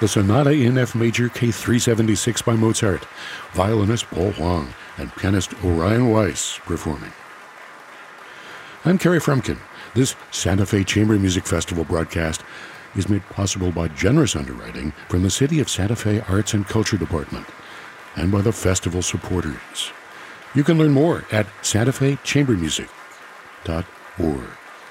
the Sonata in F Major K376 by Mozart, violinist Paul Huang and pianist Orion Weiss performing. I'm Kerry Frumkin. This Santa Fe Chamber Music Festival broadcast is made possible by generous underwriting from the City of Santa Fe Arts and Culture Department and by the festival supporters. You can learn more at santafechambermusic.org.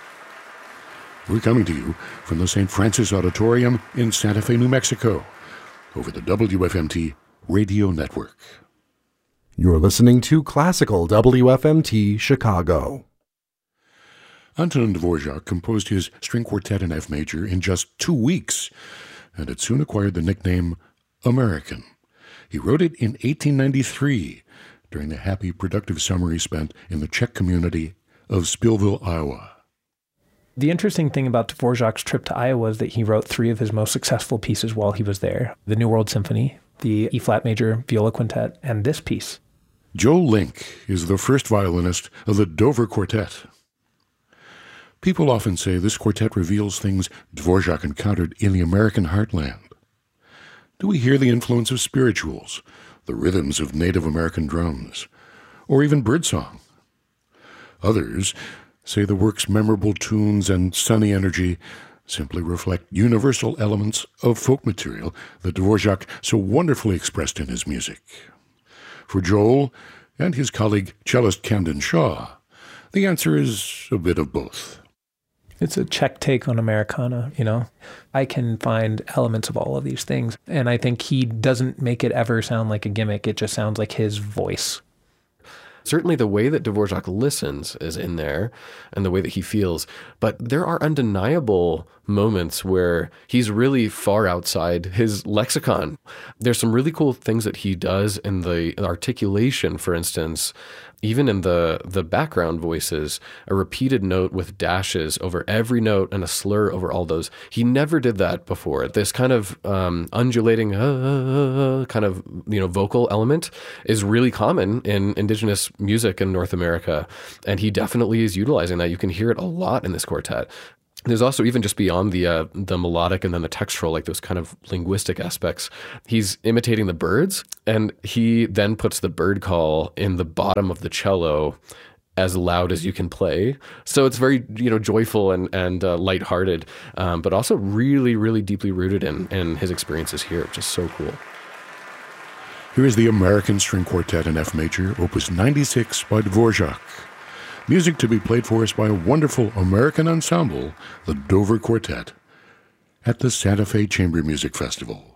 We're coming to you from the St. Francis Auditorium in Santa Fe, New Mexico, over the WFMT radio network. You're listening to Classical WFMT Chicago. Anton Dvorak composed his string quartet in F major in just 2 weeks, and it soon acquired the nickname American. He wrote it in 1893 during the happy, productive summer he spent in the Czech community of Spillville, Iowa. The interesting thing about Dvorak's trip to Iowa is that he wrote 3 of his most successful pieces while he was there: the New World Symphony, the E-flat major viola quintet, and this piece. Joe Link is the first violinist of the Dover Quartet. People often say this quartet reveals things Dvorak encountered in the American heartland. Do we hear the influence of spirituals, the rhythms of Native American drums, or even birdsong? Others say the work's memorable tunes and sunny energy simply reflect universal elements of folk material that Dvorak so wonderfully expressed in his music. For Joel and his colleague cellist Camden Shaw, the answer is a bit of both. It's a Czech take on Americana, you know. I can find elements of all of these things, and I think he doesn't make it ever sound like a gimmick. It just sounds like his voice. Certainly the way that Dvorak listens is in there and the way that he feels. But there are undeniable moments where he's really far outside his lexicon. There's some really cool things that he does in the articulation, for instance. Even in the background voices, a repeated note with dashes over every note and a slur over all those. He never did that before. This kind of undulating kind of vocal element is really common in indigenous music in North America, and he definitely is utilizing that. You can hear it a lot in this quartet. There's also, even just beyond the melodic and then the textural, like those kind of linguistic aspects, he's imitating the birds, and he then puts the bird call in the bottom of the cello as loud as you can play. So it's very, joyful and lighthearted, but also really, really deeply rooted in his experiences here, which is so cool. Here is the American String Quartet in F major, Opus 96 by Dvorak. Music to be played for us by a wonderful American ensemble, the Dover Quartet, at the Santa Fe Chamber Music Festival.